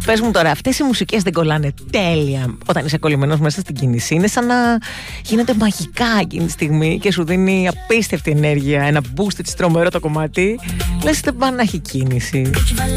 Πες μου τώρα, αυτές οι μουσικές δεν κολλάνε τέλεια όταν είσαι κολλημένος μέσα στην κίνηση? Είναι σαν να γίνεται μαγικά εκείνη τη στιγμή και σου δίνει απίστευτη ενέργεια, ένα boost, έτσι τρομερό το κομμάτι. Λες δεν πάει να έχει κίνηση.